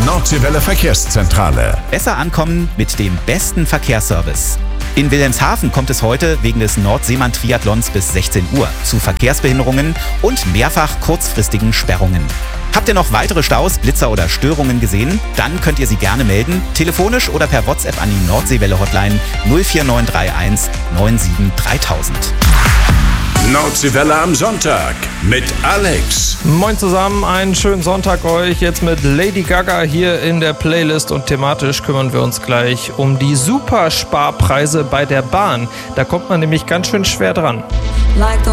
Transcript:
Nordseewelle Verkehrszentrale. Besser ankommen mit dem besten Verkehrsservice. In Wilhelmshaven kommt es heute wegen des Nordseemann-Triathlons bis 16 Uhr zu Verkehrsbehinderungen und mehrfach kurzfristigen Sperrungen. Habt ihr noch weitere Staus, Blitzer oder Störungen gesehen? Dann könnt ihr sie gerne melden, telefonisch oder per WhatsApp an die Nordseewelle-Hotline 04931 97 3000. Nordseewelle am Sonntag mit Alex. Moin zusammen, einen schönen Sonntag euch. Jetzt mit Lady Gaga hier in der Playlist und thematisch kümmern wir uns gleich um die Supersparpreise bei der Bahn. Da kommt man nämlich ganz schön schwer dran.